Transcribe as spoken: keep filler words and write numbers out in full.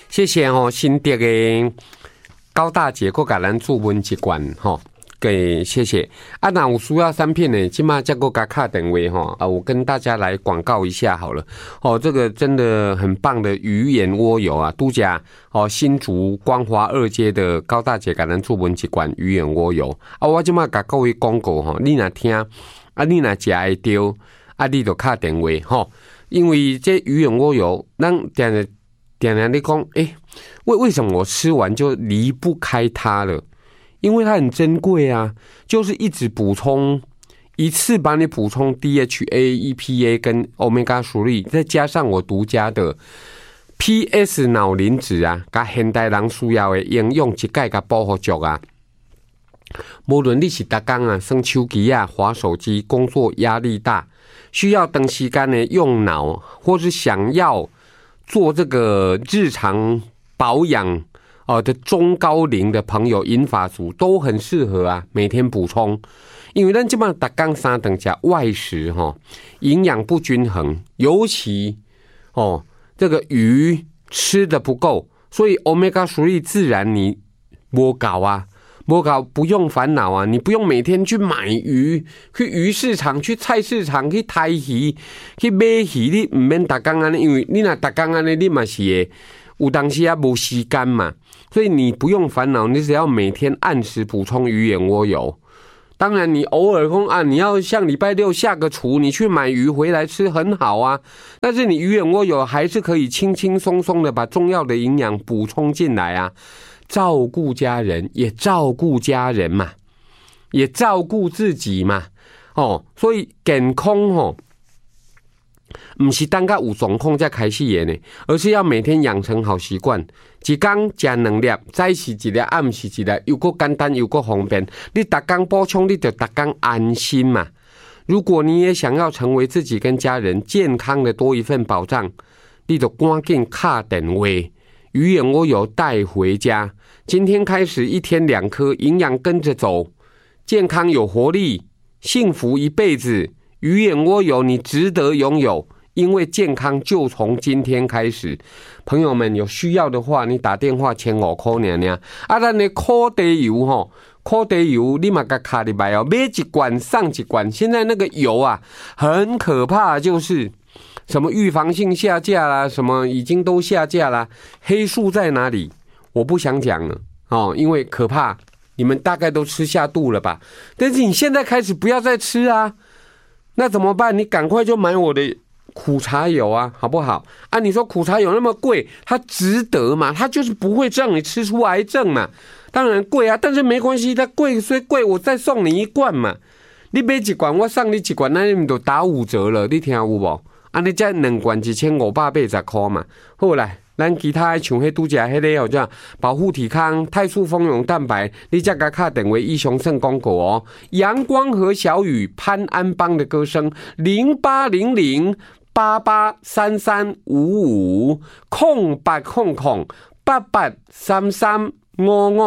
谢谢哦，新竹的高大姐，佮甲咱注文一罐吼。给谢谢啊，那有需要三片呢，今嘛再给我卡电话哈啊，我跟大家来广告一下好了哦，这个真的很棒的鱼眼蜗油啊，都家哦新竹光华二街的高大姐给咱出门一罐鱼眼蜗油啊，我今嘛甲各位广告哈，你若听啊，你若食会到啊，你就卡电话哈，因为这鱼眼蜗油，咱点点点你讲，哎，为为什么我吃完就离不开它了？因为它很珍贵啊，就是一直补充，一次把你补充 D H A、E P A 跟 Omega 三，再加上我独家的 P S 脑磷脂啊，甲现代人需要的营养一概甲保护足啊。无论你是逐天啊，耍手机啊、滑手机，工作压力大，需要长时间的用脑，或是想要做这个日常保养。哦的中高龄的朋友，银发族都很适合啊，每天补充，因为咱基本上每天三顿吃外食哈，营养不均衡，尤其哦这个鱼吃的不够，所以 Omega 三自然你没搞啊，没搞不用烦恼啊，你不用每天去买鱼，去鱼市场、去菜市场去抬鱼、去买鱼，你唔免每天安尼，因为你若每天安尼，你嘛是会有当时啊无时间嘛。所以你不用烦恼，你只要每天按时补充鱼眼蜗油。当然，你偶尔空啊，你要像礼拜六下个厨，你去买鱼回来吃很好啊。但是你鱼眼蜗油还是可以轻轻松松的把重要的营养补充进来啊，照顾家人也照顾家人嘛，也照顾自己嘛。哦，所以健康哦。不是等到有状况才开始的呢，而是要每天养成好习惯。一天吃两粒，早是一粒，暗是一粒，又够简单又够方便。你每天补充，你就每天安心嘛。如果你也想要成为自己跟家人健康的多一份保障，你就赶紧打电话，鱼眼蜗油带回家。今天开始一天两颗，营养跟着走，健康有活力，幸福一辈子。鱼眼蜗油你值得拥有，因为健康就从今天开始。朋友们有需要的话，你打电话千五块尔尔。啊，咱的苦地油吼，苦地油你嘛甲卡入来哦，买一罐上一罐。现在那个油啊，很可怕，就是什么预防性下架啦，什么已经都下架啦，黑数在哪里？我不想讲了哦，因为可怕。你们大概都吃下肚了吧？但是你现在开始不要再吃啊。那怎么办？你赶快就买我的苦茶油啊，好不好？啊，你说苦茶油那么贵，它值得嘛？它就是不会让你吃出癌症嘛。当然贵啊，但是没关系，它贵虽贵，我再送你一罐嘛。你买一罐，我送你一罐，那你就打五折了，你听有无？啊，你这两罐一千五百八十块嘛。好来。咱其他像迄拄只迄个哦，叫保护体康、泰素蜂蛹蛋白，你再甲卡电话以上胜广告哦。阳光和小雨，潘安邦的歌声，零八零零八八三三五五空八空空八八三三五五。